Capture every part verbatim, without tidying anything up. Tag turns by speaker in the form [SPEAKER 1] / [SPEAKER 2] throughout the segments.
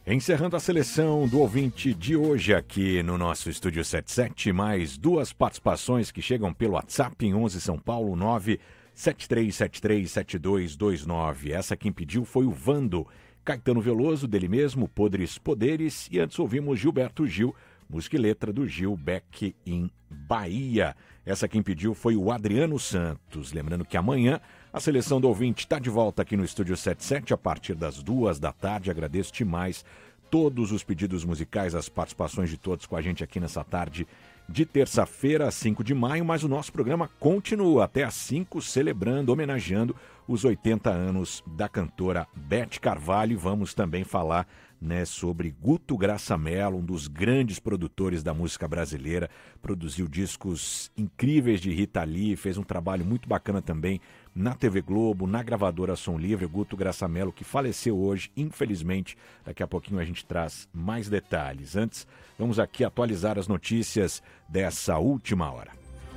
[SPEAKER 1] Encerrando a seleção do ouvinte de hoje aqui no nosso Estúdio setenta e sete, mais duas participações que chegam pelo WhatsApp em onze São Paulo, nove sete três sete três sete dois dois nove. Essa quem pediu foi o Vando, Caetano Veloso, dele mesmo, Podres Poderes, e antes ouvimos Gilberto Gil, música e letra do Gil Beck em Bahia. Essa quem pediu foi o Adriano Santos. Lembrando que amanhã a seleção do ouvinte está de volta aqui no Estúdio setenta e sete a partir das duas da tarde. Agradeço demais todos os pedidos musicais, as participações de todos com a gente aqui nessa tarde de terça-feira, cinco de maio, mas o nosso programa continua até às cinco, celebrando, homenageando os oitenta anos da cantora Beth Carvalho. Vamos também falar né, sobre Guto Graçamelo, um dos grandes produtores da música brasileira, produziu discos incríveis de Rita Lee, fez um trabalho muito bacana também na T V Globo, na gravadora Som Livre. Guto Graçamelo, que faleceu hoje, infelizmente. Daqui a pouquinho a gente traz mais detalhes. Antes, vamos aqui atualizar as notícias dessa última hora.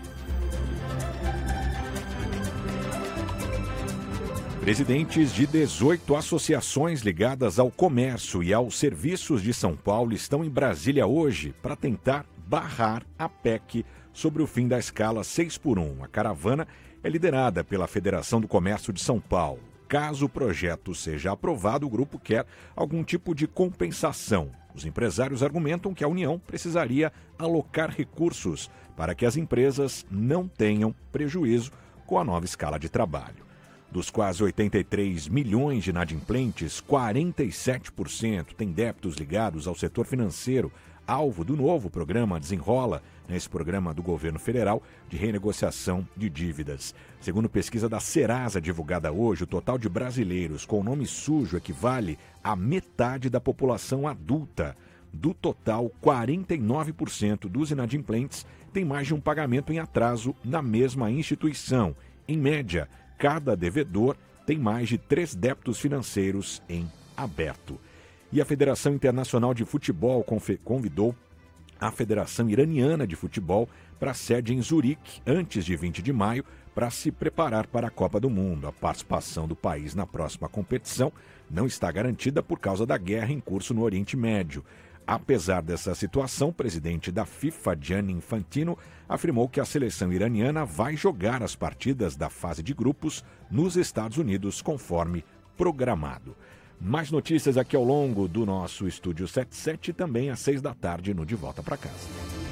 [SPEAKER 1] Presidentes de dezoito associações ligadas ao comércio e aos serviços de São Paulo estão em Brasília hoje para tentar barrar a P E C sobre o fim da escala seis por um. A caravana é liderada pela Federação do Comércio de São Paulo. Caso o projeto seja aprovado, o grupo quer algum tipo de compensação. Os empresários argumentam que a União precisaria alocar recursos para que as empresas não tenham prejuízo com a nova escala de trabalho. Dos quase oitenta e três milhões de inadimplentes, quarenta e sete por cento têm débitos ligados ao setor financeiro, alvo do novo programa Desenrola, nesse programa do governo federal de renegociação de dívidas. Segundo pesquisa da Serasa divulgada hoje, o total de brasileiros com nome sujo equivale a metade da população adulta. Do total, quarenta e nove por cento dos inadimplentes têm mais de um pagamento em atraso na mesma instituição. Em média, cada devedor tem mais de três débitos financeiros em aberto. E a Federação Internacional de Futebol convidou a Federação Iraniana de Futebol para a sede em Zurique, antes de vinte de maio, para se preparar para a Copa do Mundo. A participação do país na próxima competição não está garantida por causa da guerra em curso no Oriente Médio. Apesar dessa situação, o presidente da FIFA, Gianni Infantino, afirmou que a seleção iraniana vai jogar as partidas da fase de grupos nos Estados Unidos, conforme programado. Mais notícias aqui ao longo do nosso Estúdio setenta e sete, também às seis da tarde no De Volta para Casa.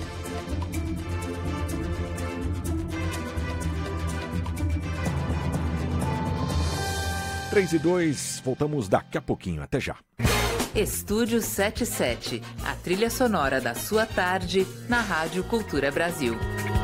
[SPEAKER 1] três e dois, voltamos daqui a pouquinho. Até já.
[SPEAKER 2] Estúdio setenta e sete, a trilha sonora da sua tarde na Rádio Cultura Brasil.